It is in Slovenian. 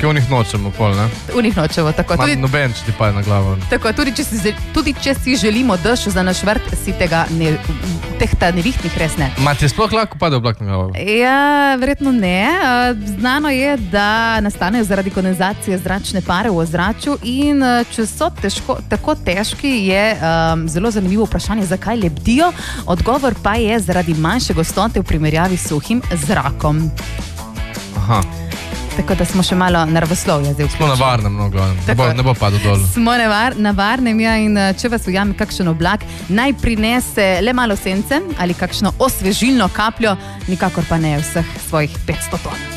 Ki v njih nočemo pol, ne? V njih nočemo, tako. Noben, če ti pade na glavo. Tako, tudi če si želimo dež za naš vrt, si teh nevihtnih res ne. Ma ti je sploh lahko pade oblak na glavo? Ja, verjetno ne. Znano je, da nastanejo zaradi kondenzacije zračne pare v ozračju in če so tako težki, je zelo zanimivo vprašanje, zakaj lebdijo. Odgovor pa je zaradi manjše gostote v primerjavi s suhim zrakom. Aha. Tako da smo še malo naravoslovja zdaj. Smo na varnem, ne bo padel dol. Smo na varnem, ja, in če vas ujame kakšen oblak, naj prinese le malo sence ali kakšno osvežilno kapljo, nikakor pa ne vseh svojih 500 ton.